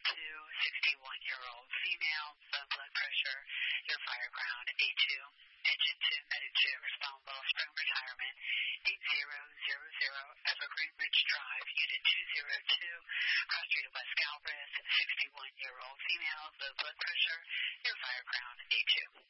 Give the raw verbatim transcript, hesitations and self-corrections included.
two, sixty-one-year-old female, low blood pressure, your fire ground A two. Engine two, Medic two, respond well, spring retirement, eight zero zero zero, Evergreen Ridge Drive, Unit two zero two, Cross Street West Galbraith, sixty-one-year-old female, low blood pressure, your fire ground A two.